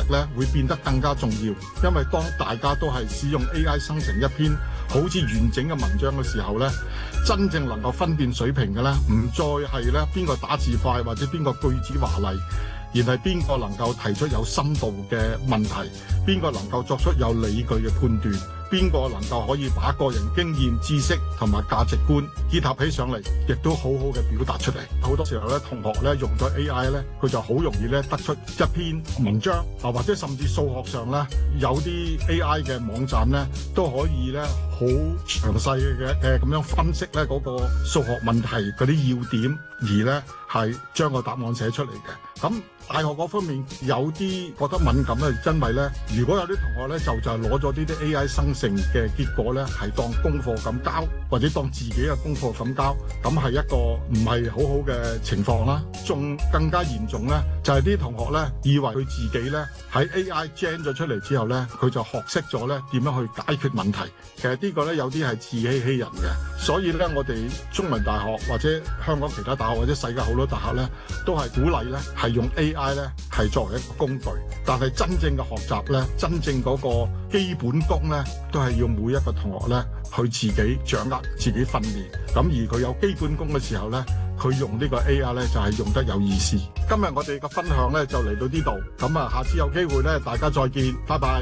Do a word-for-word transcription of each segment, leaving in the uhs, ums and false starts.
咧會變得更加重要，因為當大家都係使用 A I 生成一篇好似完整嘅文章嘅時候咧，真正能夠分辨水平嘅咧，唔再係咧邊個打字快或者邊個句子華麗，而係邊個能夠提出有深度嘅問題，邊個能夠作出有理據嘅判斷，邊個能夠可以把個人經驗、知識同埋價值觀結合起上嚟，亦都好好嘅表達出嚟。好多時候咧，同學咧用咗 A I 咧，佢就好容易咧得出一篇文章啊，或者甚至數學上咧有啲 A I 嘅網站咧都可以咧好詳細嘅誒咁樣分析咧嗰個數學問題嗰啲要點，而咧係將個答案寫出嚟嘅。咁大學嗰方面有啲覺得敏感咧，因為咧，如果有啲同學咧就就係攞咗呢啲 A I 生成嘅結果咧，係當功課咁交，或者當自己嘅功課咁交，咁係一個唔係好好嘅情況啦。仲更加嚴重咧，就係、是、啲同學咧以為佢自己咧喺 A I gen 咗出嚟之後咧，佢就學識咗咧點樣去解決問題。其實個呢個咧有啲係自欺欺人嘅，所以咧我哋中文大學或者香港其他大學或者世界好多大學咧，都係鼓勵咧係用 A I 咧係作為一個工具，但係真正嘅學習咧，真正嗰個基本功咧，都係要每一個同學咧去自己掌握、自己訓練。咁而佢有基本功嘅時候咧，佢用呢個 A I 咧就係用得有意思。今日我哋嘅分享咧就嚟到呢度，咁啊下次有機會咧大家再見，拜拜。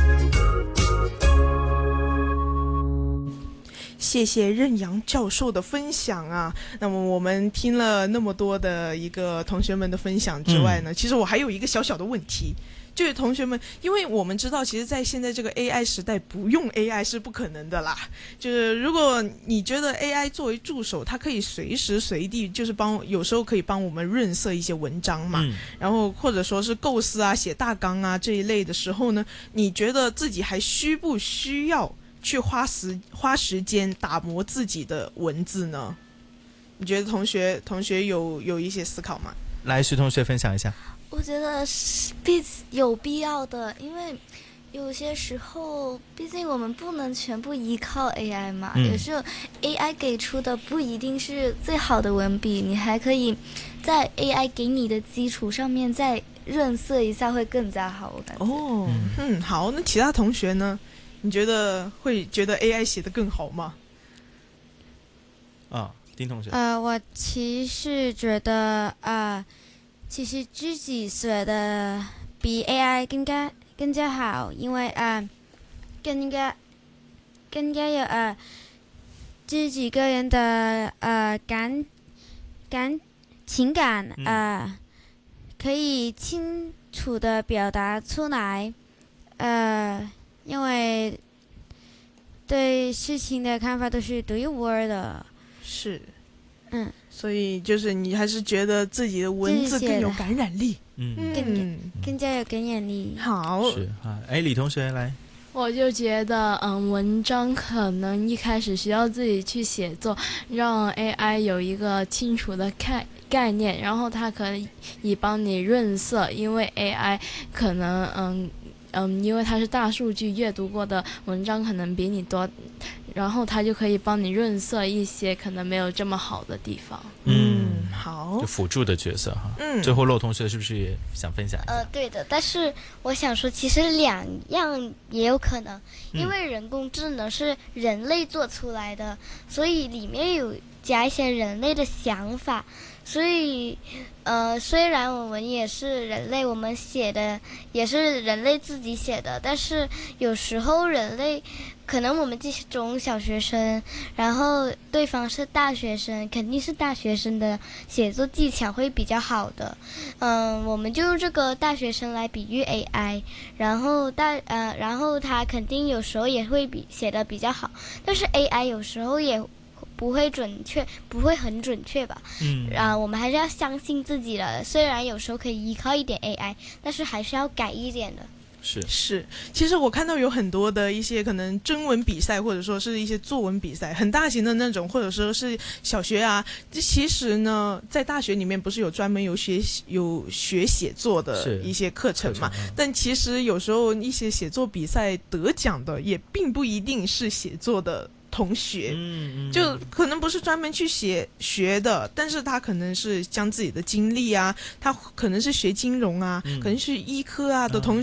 謝謝任陽教授的分享啊。那麼我們聽了那麼多的一個同學們的分享之外呢，嗯、其實我還有一個小小的問題，就是同學們，因為我們知道其實在現在這個 A I 時代，不用 A I 是不可能的啦。就是如果你覺得 A I 作為助手，它可以隨時隨地就是幫，有時候可以幫我們潤色一些文章嘛，嗯、然後或者說是構思啊、寫大綱啊這一類的時候呢，你覺得自己還需不需要去花時花時間打磨自己的文字呢？你覺得同學同學有有一些思考嗎？ 來，徐同學分享一下。 我覺得是必有必要的，因為有些時候，畢竟我們不能全部依靠 A I 嘛。嗯、有時候 A I 給出的不一定是最好的文筆，你還可以在 A I 給你的基礎上面再潤色一下，會更加好。我感覺。哦， 嗯，好，那其他同學呢？你覺得會覺得 A I 寫得更好嗎？ 啊，丁同學。 呃，我其實覺得啊、呃，其實自己寫的比 A I 更加更加好，因為啊、呃，更加更加有呃自己個人的呃感感情感啊、呃，可以清楚地表達出來，呃。因為對事情的看法都是獨一無二的， 是， 嗯， 所以就是你還是覺得自己的文字更有感染力， 嗯，更更加有感染力。 好， 是啊，哎，李同學來， 我就覺得，嗯，文章可能一開始需要自己去寫作，讓 A I 有一個清楚的概概念，然後它可以幫你潤色，因為 A I 可能，嗯。嗯，因為它是大數據閱讀過的文章可能比你多，然後它就可以幫你潤色一些可能沒有這麼好的地方。 嗯，好， 就輔助的角色哈。 嗯， 最後駱同學是不是也想分享一下？ 呃，對的，但是我想說，其實兩樣也有可能，因為人工智能是人類做出來的，所以裡面有加一些人類的想法。所以，呃，雖然我們也是人類，我們寫的也是人類自己寫的，但是有時候人類，可能我們這種小學生，然後對方是大學生，肯定是大學生的寫作技巧會比較好的。嗯、呃，我們就用這個大學生來比喻 A I， 然後大，呃，然後他肯定有時候也會比寫得比較好，但是 A I 有時候也不會準確，不會很準確吧。嗯，啊，我們還是要相信自己的，雖然有時候可以依靠一點 A I， 但是還是要改一點的。 是是，其實我看到有很多的一些可能徵文比賽，或者說是一些作文比賽，很大型的那種，或者說是小學啊。其實呢，在大學裏面不是有專門有學有學寫作的一些課程嘛？但其實有時候一些寫作比賽得獎的，也並不一定是寫作的同學，嗯嗯，就可能不是專門去寫學的，但是他可能是將自己的經歷啊，他可能是學金融啊，嗯、可能是醫科啊的同學。